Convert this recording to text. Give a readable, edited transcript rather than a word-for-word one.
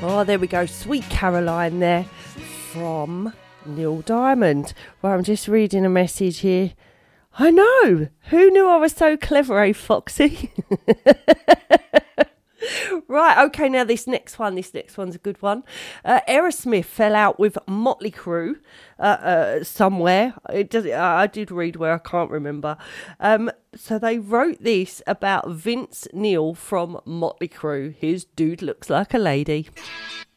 Oh, there we go. Sweet Caroline there from Neil Diamond. Well, I'm just reading a message here. I know. Who knew I was so clever, eh, Foxy? Right, okay, now this next one's a good one. Aerosmith fell out with Motley Crue somewhere. I did read where, I can't remember. So they wrote this about Vince Neil from Motley Crue. His dude looks like a lady.